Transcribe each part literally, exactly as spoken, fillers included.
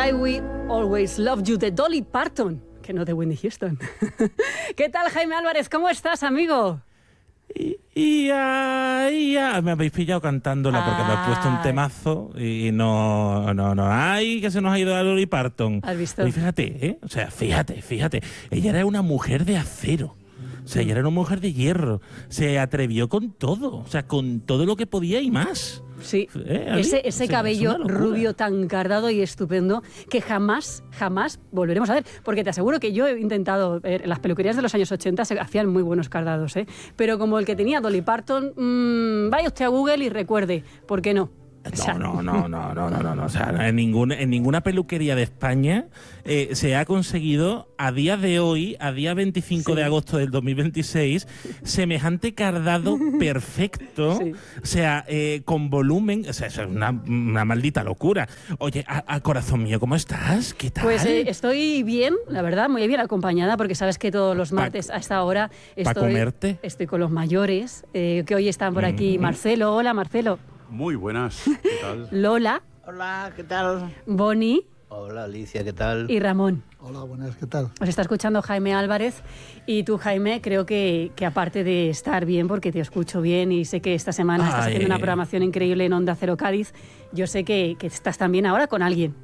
I Will Always Love You, de Dolly Parton, que no de Whitney Houston. ¿Qué tal, Jaime Álvarez? ¿Cómo estás, amigo? Y, y, ya, y ya, me habéis pillado cantándola porque me he puesto un temazo y no, no, no, ay, que se nos ha ido a Dolly Parton. ¿Has visto? Y fíjate, ¿eh? O sea, fíjate, fíjate, ella era una mujer de acero. O sea, ella era una mujer de hierro. Se atrevió con todo, o sea, con todo lo que podía y más. Sí, ¿Eh, ese, ese o sea, cabello rubio tan cardado y estupendo que jamás, jamás volveremos a ver. Porque te aseguro que yo he intentado ver, en las peluquerías de los años ochenta se hacían muy buenos cardados, ¿eh? Pero como el que tenía Dolly Parton, mmm, vaya usted a Google y recuerde, ¿por qué no? O sea, No, no, no, no, no, no, no. O sea, en ninguna, en ninguna peluquería de España eh, se ha conseguido a día de hoy, a día veinticinco sí. de agosto del dos mil veintiséis, semejante cardado perfecto, sí. o sea, eh, con volumen, o sea, eso es una, una maldita locura. Oye, a, a corazón mío, ¿cómo estás? ¿Qué tal? Pues eh, estoy bien, la verdad, muy bien acompañada, porque sabes que todos los martes pa, a esta hora estoy, comerte. estoy con los mayores, eh, que hoy están por aquí. Mm-hmm. Marcelo, hola Marcelo. Muy buenas, ¿qué tal? Lola. Hola, ¿qué tal? Boni. Hola, Alicia, ¿qué tal? Y Ramón. Hola, buenas, ¿qué tal? Os está escuchando Jaime Álvarez. Y tú, Jaime, creo que, que aparte de estar bien, porque te escucho bien y sé que esta semana Ay. estás haciendo una programación increíble en Onda Cero Cádiz, yo sé que, que estás también ahora con alguien.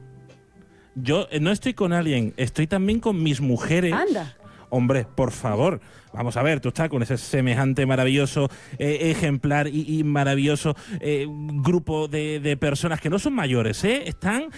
Yo no estoy con alguien, estoy también con mis mujeres. Anda. Hombre, por favor, vamos a ver, tú estás con ese semejante maravilloso eh, ejemplar y, y maravilloso eh, grupo de, de personas que no son mayores, ¿eh? Están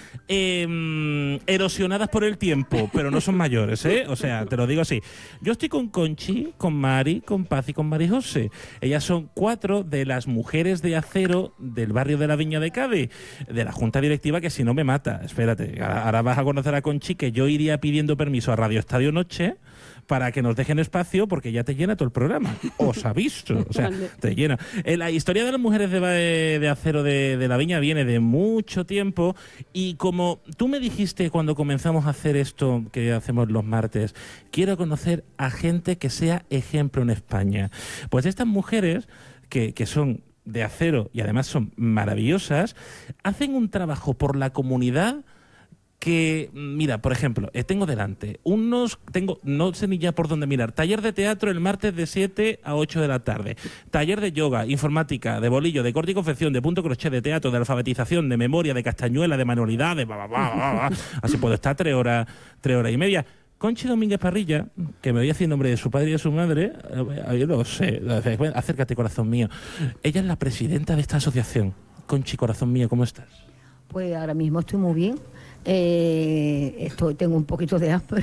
eh, erosionadas por el tiempo, pero no son mayores, ¿eh? O sea, te lo digo así. Yo estoy con Conchi, con Mari, con Paz y con Mari José. Ellas son cuatro de las mujeres de acero del barrio de la Viña de Cádiz, de la junta directiva, que si no me mata. Espérate, ahora, ahora vas a conocer a Conchi, que yo iría pidiendo permiso a Radio Estadio Noche para que nos dejen espacio, porque ya te llena todo el programa. Os aviso. O sea, te llena. Eh, la historia de las mujeres de, de acero de, de la Viña viene de mucho tiempo, y como tú me dijiste cuando comenzamos a hacer esto que hacemos los martes, quiero conocer a gente que sea ejemplo en España. Pues estas mujeres que, que son de acero y además son maravillosas, hacen un trabajo por la comunidad que, mira, por ejemplo, eh, tengo delante unos, tengo, no sé ni ya por dónde mirar, taller de teatro el martes de siete a ocho de la tarde, taller de yoga, informática, de bolillo, de corte y confección, de punto crochet, de teatro, de alfabetización, de memoria, de castañuela, de manualidades, bla, bla, bla, bla, bla. Así puedo estar tres horas, tres horas y media. Conchi Domínguez Parrilla, que me voy haciendo nombre de su padre y de su madre, yo lo sé, acércate, corazón mío. Ella es la presidenta de esta asociación. Conchi, corazón mío, ¿cómo estás? Pues ahora mismo estoy muy bien. Eh, estoy, tengo un poquito de hambre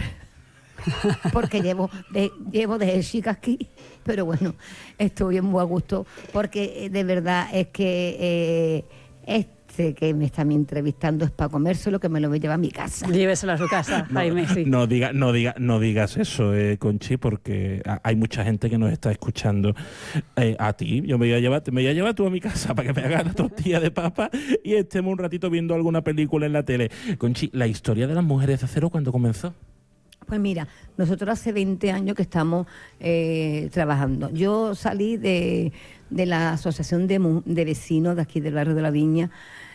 porque llevo de, llevo desde chica aquí, pero bueno, estoy muy a gusto porque de verdad es que eh, este que me está entrevistando es para comérselo, que me lo voy a llevar a mi casa. Lléveselo a su casa, Jaime. No, sí. no, diga, no, diga, no digas eso, eh, Conchi, porque hay mucha gente que nos está escuchando. Eh, a ti, yo me voy a llevar, me voy a llevar tú a mi casa para que me hagas la tortilla de papa y estemos un ratito viendo alguna película en la tele. Conchi, la historia de las mujeres de acero, ¿cuándo comenzó? Pues mira, nosotros hace veinte años que estamos eh, trabajando. Yo salí de, de la asociación de, de vecinos de aquí del barrio de la Viña.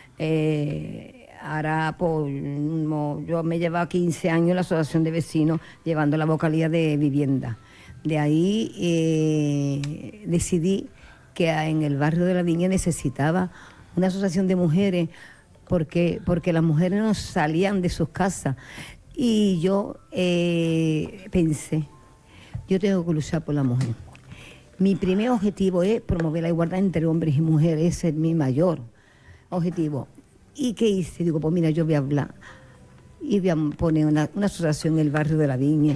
Eh, ahora pues, no, yo me he llevado quince años en la asociación de vecinos llevando la vocalía de vivienda. De ahí eh, decidí que en el barrio de la Viña necesitaba una asociación de mujeres porque, porque las mujeres no salían de sus casas. Y yo eh, pensé, yo tengo que luchar por la mujer. Mi primer objetivo es promover la igualdad entre hombres y mujeres, ese es mi mayor objetivo. ¿Y qué hice? Digo, pues mira, yo voy a hablar y voy a poner una, una asociación en el barrio de la Viña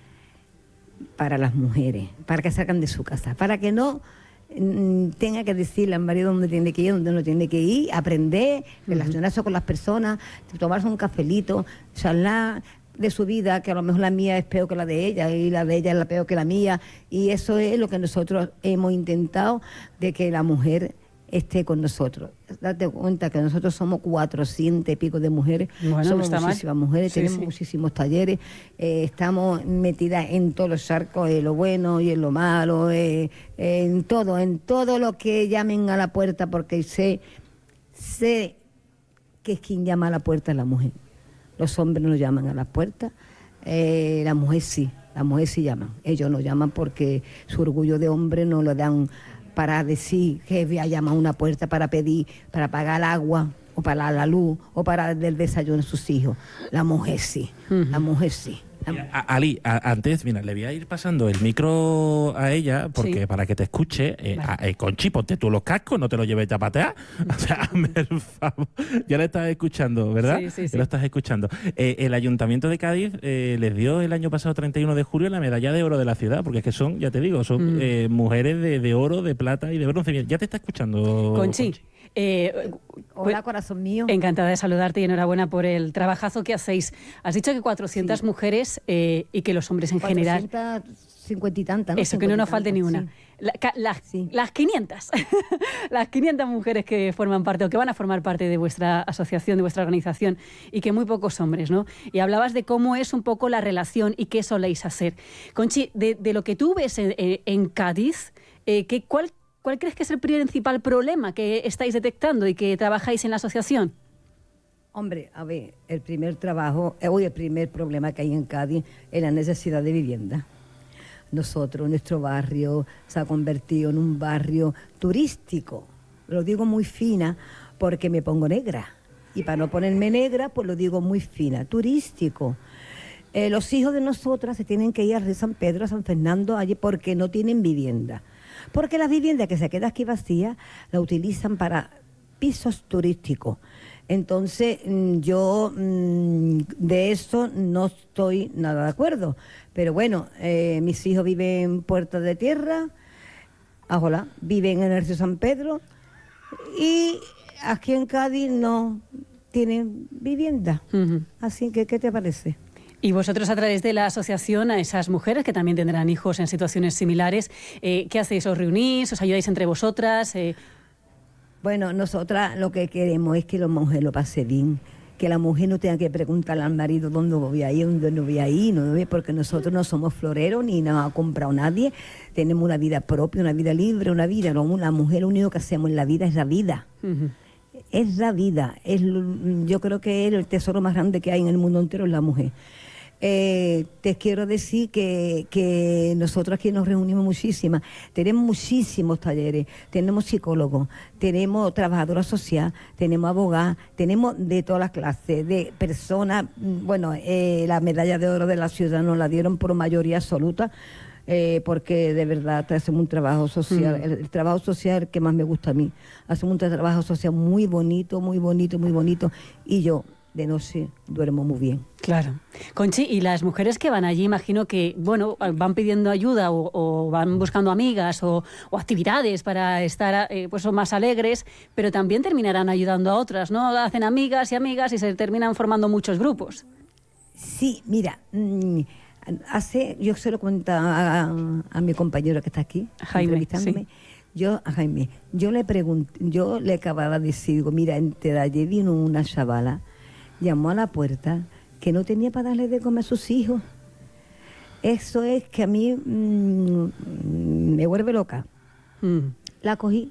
para las mujeres, para que salgan de su casa, para que no mm, tenga que decirle al marido dónde tiene que ir, dónde no tiene que ir, aprender, relacionarse uh-huh. con las personas, tomarse un cafelito, charlar de su vida, que a lo mejor la mía es peor que la de ella y la de ella es la peor que la mía, y eso es lo que nosotros hemos intentado, de que la mujer esté con nosotros. Date cuenta que nosotros somos cuatrocientos y pico de mujeres, bueno, somos no muchísimas mal. mujeres, sí, tenemos sí. muchísimos talleres, eh, estamos metidas en todos los charcos, en lo bueno y en lo malo, eh, en todo, en todo lo que llamen a la puerta, porque sé, sé que es quien llama a la puerta es la mujer. Los hombres no llaman a las puertas, eh, la mujer sí, la mujer sí llaman. Ellos no llaman porque su orgullo de hombre no lo dan para decir que voy a llamar a una puerta para pedir, para pagar el agua, o para la luz, o para el desayuno a sus hijos. La mujer sí, uh-huh. la mujer sí. Mira, a, Ali, a, antes, mira, le voy a ir pasando el micro a ella, porque sí. para que te escuche, eh, vale. a, eh, Conchi, ponte tú los cascos, no te los lleves a patear. O sea, hazme el favor. Ya le estás escuchando, ¿verdad? Sí, sí, sí. Ya lo estás escuchando. Eh, el Ayuntamiento de Cádiz eh, les dio el año pasado, treinta y uno de julio, la medalla de oro de la ciudad, porque es que son, ya te digo, son mm. eh, mujeres de, de oro, de plata y de bronce. Ya te está escuchando, Conchi. Conchi. Eh, Hola, corazón mío. Encantada de saludarte y enhorabuena por el trabajazo que hacéis. Has dicho que cuatrocientas sí. mujeres eh, y que los hombres en general... cuatrocientas cincuenta y tantas, ¿no? Eso, que no nos falte ni una. Sí. La, la, sí. Las quinientas. Las quinientas mujeres que forman parte o que van a formar parte de vuestra asociación, de vuestra organización, y que muy pocos hombres, ¿no? Y hablabas de cómo es un poco la relación y qué soléis hacer. Conchi, de, de lo que tú ves en, en Cádiz, eh, ¿qué, cuál ¿Cuál crees que es el principal problema que estáis detectando y que trabajáis en la asociación? Hombre, a ver, el primer trabajo, hoy el primer problema que hay en Cádiz es la necesidad de vivienda. Nosotros, nuestro barrio se ha convertido en un barrio turístico. Lo digo muy fina porque me pongo negra. Y para no ponerme negra, pues lo digo muy fina, turístico. Eh, los hijos de nosotras se tienen que ir a San Pedro, a San Fernando, allí porque no tienen vivienda. Porque las viviendas que se quedan aquí vacías la utilizan para pisos turísticos. Entonces, yo de eso no estoy nada de acuerdo. Pero bueno, eh, mis hijos viven en Puerta de Tierra, ajola, viven en el río San Pedro, y aquí en Cádiz no tienen vivienda. Uh-huh. Así que, ¿qué te parece? Y vosotros, a través de la asociación, a esas mujeres que también tendrán hijos en situaciones similares, eh, ¿qué hacéis? ¿Os reunís? ¿Os ayudáis entre vosotras? Eh... Bueno, nosotras lo que queremos es que la mujer lo pase bien, que la mujer no tenga que preguntarle al marido dónde voy a ir, dónde no voy a ir, no, porque nosotros no somos floreros ni nos ha comprado nadie, tenemos una vida propia, una vida libre, una vida, no, la mujer lo único que hacemos en la vida es la vida. Uh-huh. Es la vida, es, yo creo que es el tesoro más grande que hay en el mundo entero, es la mujer. Eh, te quiero decir que, que nosotros aquí nos reunimos muchísimas, tenemos muchísimos talleres, tenemos psicólogos, tenemos trabajadoras sociales, tenemos abogadas, tenemos de todas las clases, de personas, bueno, eh, la medalla de oro de la ciudad nos la dieron por mayoría absoluta, eh, porque de verdad hacemos un trabajo social, mm. el, el trabajo social que más me gusta a mí, hacemos un trabajo social muy bonito, muy bonito, muy bonito, y yo de noche duermo muy bien. Claro. Conchi, y las mujeres que van allí, imagino que, bueno, van pidiendo ayuda o, o van buscando amigas o, o actividades para estar eh, pues, más alegres, pero también terminarán ayudando a otras, ¿no? Hacen amigas y amigas y se terminan formando muchos grupos. Sí, mira, mmm, hace, yo se lo cuento a, a, a mi compañero que está aquí, Jaime, entrevistándome. Sí. Yo, a Jaime, yo le pregunté, yo le acababa de decir, digo, mira, en Tedalle vino una chavala, llamó a la puerta que no tenía para darle de comer a sus hijos. Eso es que a mí mmm, me vuelve loca. Mm. La cogí,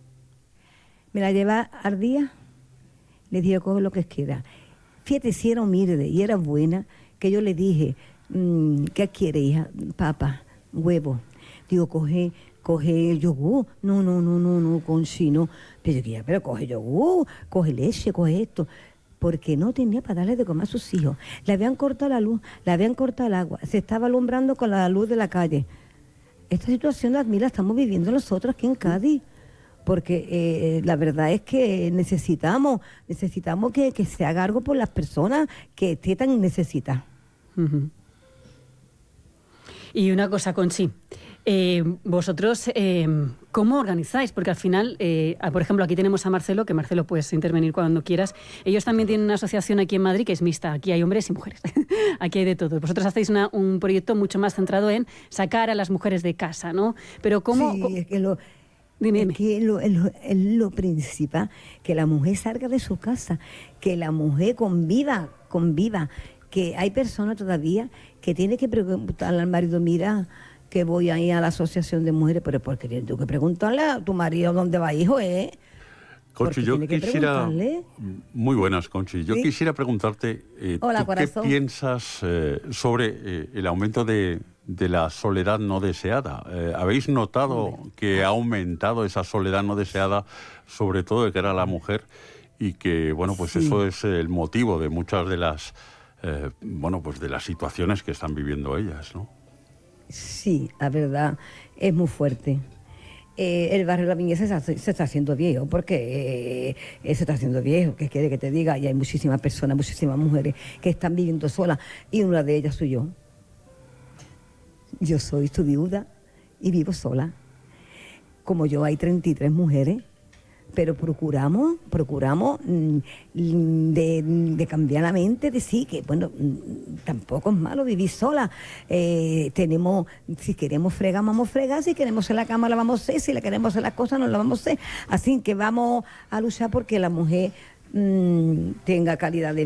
me la llevé al día, le dije, coge lo que quiera. Fíjate, si era humilde y era buena, que yo le dije, mmm, ¿qué quiere, hija? Papa, huevo. Digo, coge, coge yogur. No, no, no, no, no, con sí, no. Pero yo dije, pero coge yogur, coge leche, coge esto. Porque no tenía para darle de comer a sus hijos. Le habían cortado la luz, le habían cortado el agua, se estaba alumbrando con la luz de la calle. Esta situación la estamos viviendo nosotros aquí en Cádiz, porque eh, la verdad es que necesitamos, necesitamos que, que se haga algo por las personas que están necesitadas. Uh-huh. Y una cosa, Conchi, eh, vosotros, eh, ¿cómo organizáis? Porque al final, eh, por ejemplo, aquí tenemos a Marcelo, que Marcelo puedes intervenir cuando quieras. Ellos también tienen una asociación aquí en Madrid que es mixta. Aquí hay hombres y mujeres. Aquí hay de todo. Vosotros hacéis una, un proyecto mucho más centrado en sacar a las mujeres de casa, ¿no? Pero ¿cómo...? Sí, ¿cómo? es que lo... Dime, es dime. que es lo, es, lo, es lo principal, que la mujer salga de su casa, que la mujer conviva, conviva, que hay personas todavía que tienen que preguntarle al marido, mira, que voy a ir a la asociación de mujeres, pero porque tienes tú que preguntarle a tu marido dónde va, hijo, ¿eh? Conchi, Porque yo tiene que quisiera... preguntarle. Muy buenas, Conchi. Yo Sí. quisiera preguntarte, eh, Hola, ¿tú qué corazón. piensas eh, sobre eh, el aumento de, de la soledad no deseada? Eh, ¿Habéis notado que ha aumentado esa soledad no deseada, sobre todo de cara a la mujer, y que, bueno, pues Sí. eso es el motivo de muchas de las, eh, bueno, pues de las situaciones que están viviendo ellas, ¿no? Sí, la verdad, es muy fuerte. Eh, el barrio de la Viña se está, se está haciendo viejo, porque eh, se está haciendo viejo, ¿qué quiere que te diga? Y hay muchísimas personas, muchísimas mujeres que están viviendo solas, y una de ellas soy yo. Yo soy su viuda y vivo sola. Como yo hay treinta y tres mujeres, pero procuramos, procuramos mm, de, de cambiar la mente, de sí, que bueno, mm, tampoco es malo vivir sola. Eh, tenemos, si queremos fregar, vamos a fregar, si queremos hacer la cama, la vamos a hacer, si la queremos hacer las cosas, no la vamos a hacer. Así que vamos a luchar porque la mujer mm, tenga calidad de